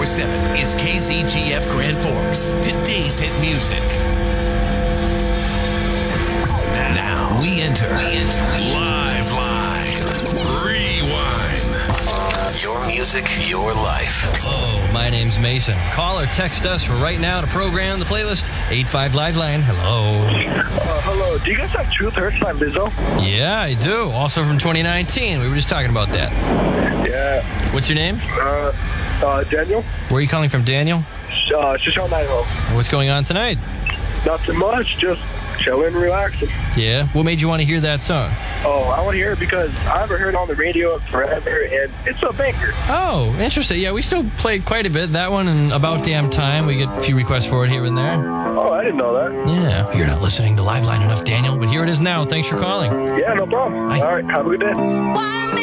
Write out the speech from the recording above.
94.7 is KZGF Grand Forks. Today's hit music. Now we enter Live Rewind. Your music, your life. Hello, my name's Mason. Call or text us right now to program the playlist. 85 Live Line. Hello. Hello. Do you guys have Truth Hurts by Lizzo? Yeah, I do. Also from 2019. We were just talking about that. Yeah. What's your name? Daniel. Where are you calling from, Daniel? Shoshone, Idaho. What's going on tonight? Nothing much. Just chilling and relaxing. Yeah? What made you want to hear that song? Oh, I want to hear it because I haven't heard it on the radio in forever, and it's a banger. Oh, interesting. Yeah, we still play quite a bit. That one and About Damn Time. We get a few requests for it here and there. Oh, I didn't know that. Yeah. You're not listening to Live Line enough, Daniel, but here it is now. Thanks for calling. Yeah, no problem. Bye. All right, have a good day.